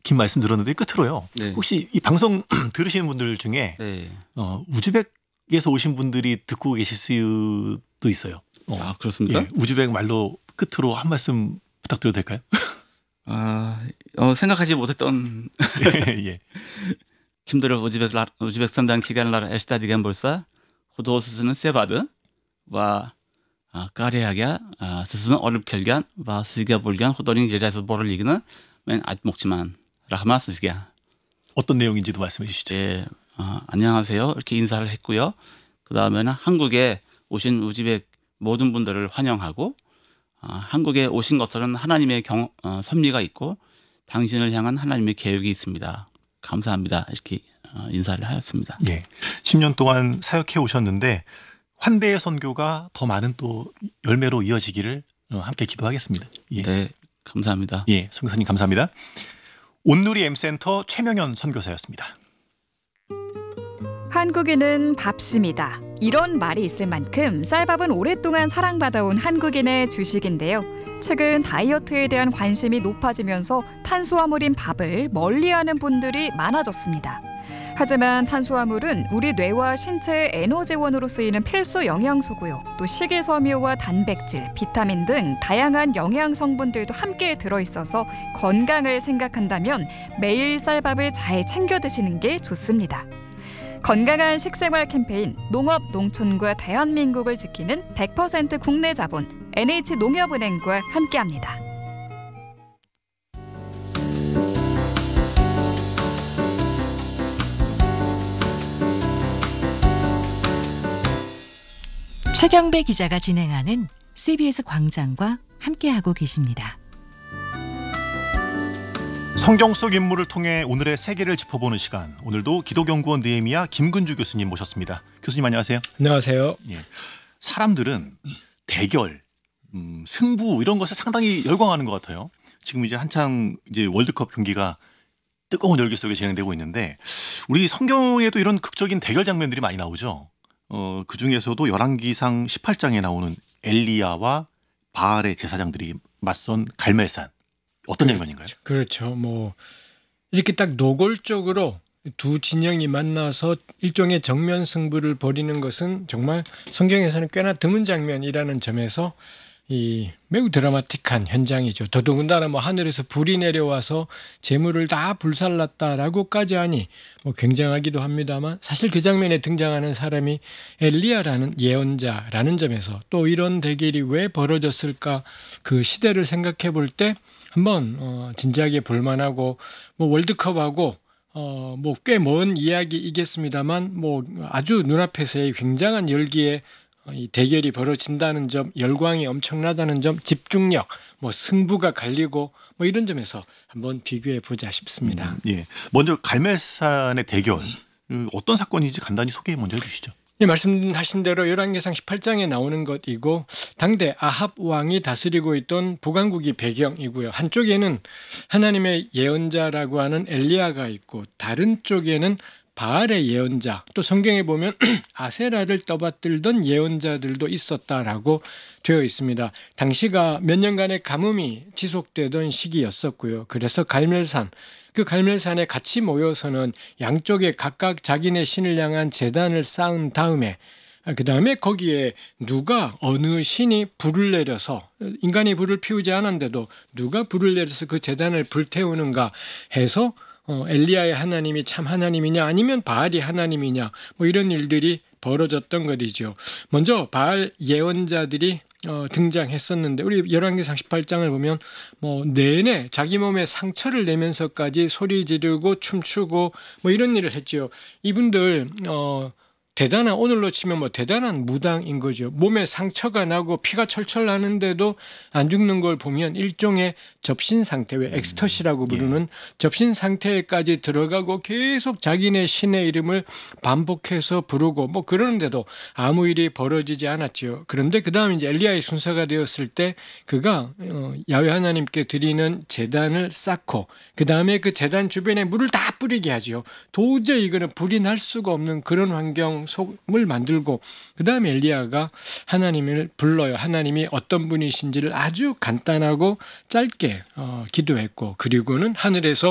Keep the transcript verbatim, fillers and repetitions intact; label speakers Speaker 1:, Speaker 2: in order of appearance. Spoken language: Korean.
Speaker 1: 긴 말씀 들었는데 끝으로요.
Speaker 2: 네.
Speaker 1: 혹시 이 방송 들으시는 분들 중에
Speaker 2: 네.
Speaker 1: 어, 우즈벡에서 오신 분들이 듣고 계실 수도 있어요. 어,
Speaker 2: 아, 그렇습니까?
Speaker 1: 예, 우즈벡 말로 끝으로 한 말씀 부탁드려도 될까요?
Speaker 2: 아, 어, 생각하지 못했던
Speaker 1: 예.
Speaker 2: kimdir Uzbek Uzbekistan'dan kelganlar eshitadigan bo'lsa, Xudo sizni sevadi va Koreyaga sizni olib kelgan va sizga bo'lgan Xudoning rejasi borligini men aytmoqchiman. Rahmat sizga.
Speaker 1: 어떤 내용인지도 말씀해 주시죠.
Speaker 2: 예, 어, 안녕하세요. 이렇게 인사를 했고요. 그 다음에는 한국에 오신 우즈벡 모든 분들을 환영하고 어, 한국에 오신 것은 하나님의 경, 어, 섭리가 있고 당신을 향한 하나님의 계획이 있습니다. 감사합니다. 이렇게 어, 인사를 하였습니다.
Speaker 1: 예, 십 년 동안 사역해 오셨는데 환대의 선교가 더 많은 또 열매로 이어지기를 어, 함께 기도하겠습니다. 예.
Speaker 2: 네, 감사합니다.
Speaker 1: 예, 선교사님 감사합니다. 온누리 M센터 최명현 선교사였습니다.
Speaker 3: 한국인은 밥심이다. 이런 말이 있을 만큼 쌀밥은 오랫동안 사랑받아온 한국인의 주식인데요. 최근 다이어트에 대한 관심이 높아지면서 탄수화물인 밥을 멀리하는 분들이 많아졌습니다. 하지만 탄수화물은 우리 뇌와 신체의 에너지원으로 쓰이는 필수 영양소고요. 또 식이섬유와 단백질, 비타민 등 다양한 영양 성분들도 함께 들어있어서 건강을 생각한다면 매일 쌀밥을 잘 챙겨 드시는 게 좋습니다. 건강한 식생활 캠페인 농업 농촌과 대한민국을 지키는 백 퍼센트 국내 자본 엔에이치농협은행과 함께합니다.
Speaker 4: 최경배 기자가 진행하는 씨비에스 광장과 함께하고 계십니다.
Speaker 1: 성경 속 인물을 통해 오늘의 세계를 짚어보는 시간. 오늘도 기독연구원 느헤미야 김근주 교수님 모셨습니다. 교수님 안녕하세요.
Speaker 5: 안녕하세요.
Speaker 1: 예. 사람들은 대결, 음, 승부 이런 것에 상당히 열광하는 것 같아요. 지금 이제 한창 이제 월드컵 경기가 뜨거운 열기 속에 진행되고 있는데 우리 성경에도 이런 극적인 대결 장면들이 많이 나오죠. 어, 그 중에서도 열왕기상 십팔 장에 나오는 엘리야와 바알의 제사장들이 맞선 갈멜산. 어떤 장면인가요?
Speaker 5: 그렇죠. 뭐 이렇게 딱 노골적으로 두 진영이 만나서 일종의 정면 승부를 벌이는 것은 정말 성경에서는 꽤나 드문 장면이라는 점에서 이 매우 드라마틱한 현장이죠. 더더군다나 뭐 하늘에서 불이 내려와서 재물을 다 불살랐다라고까지 하니 뭐 굉장하기도 합니다만 사실 그 장면에 등장하는 사람이 엘리야라는 예언자라는 점에서 또 이런 대결이 왜 벌어졌을까 그 시대를 생각해 볼 때 한번 어 진지하게 볼만하고 뭐 월드컵하고 어 뭐 꽤 먼 이야기이겠습니다만 뭐 아주 눈앞에서의 굉장한 열기에 이 대결이 벌어진다는 점, 열광이 엄청나다는 점, 집중력, 뭐 승부가 갈리고 뭐 이런 점에서 한번 비교해 보자 싶습니다.
Speaker 1: 음, 예. 먼저 갈멜산의 대결 어떤 사건인지 간단히 소개 먼저 해주시죠.
Speaker 5: 예, 말씀하신 대로 열왕기상 십팔 장에 나오는 것이고 당대 아합 왕이 다스리고 있던 북왕국이 배경이고요. 한쪽에는 하나님의 예언자라고 하는 엘리야가 있고 다른 쪽에는 바알의 예언자, 또 성경에 보면 아세라를 떠받들던 예언자들도 있었다라고 되어 있습니다. 당시가 몇 년간의 가뭄이 지속되던 시기였었고요. 그래서 갈멜산, 그 갈멜산에 같이 모여서는 양쪽에 각각 자기네 신을 향한 제단을 쌓은 다음에 그 다음에 거기에 누가 어느 신이 불을 내려서 인간이 불을 피우지 않았는데도 누가 불을 내려서 그 제단을 불태우는가 해서 어, 엘리야의 하나님이 참 하나님이냐 아니면 바알이 하나님이냐 뭐 이런 일들이 벌어졌던 것이죠. 먼저 바알 예언자들이 어, 등장했었는데 우리 열왕기상 십팔 장을 보면 뭐 내내 자기 몸에 상처를 내면서까지 소리 지르고 춤추고 뭐 이런 일을 했지요. 이분들 어, 대단한 오늘로 치면 뭐 대단한 무당인 거죠. 몸에 상처가 나고 피가 철철 나는데도 안 죽는 걸 보면 일종의 접신 상태, 왜 엑스터시라고 부르는 접신 상태까지 들어가고 계속 자기네 신의 이름을 반복해서 부르고 뭐 그러는데도 아무 일이 벌어지지 않았죠. 그런데 그 다음 이제 엘리야의 순서가 되었을 때 그가 야훼 하나님께 드리는 제단을 쌓고 그 다음에 그 제단 주변에 물을 다 뿌리게 하죠. 도저히 이거는 불이 날 수가 없는 그런 환경 속을 만들고 그 다음에 엘리야가 하나님을 불러요. 하나님이 어떤 분이신지를 아주 간단하고 짧게 어, 기도했고 그리고는 하늘에서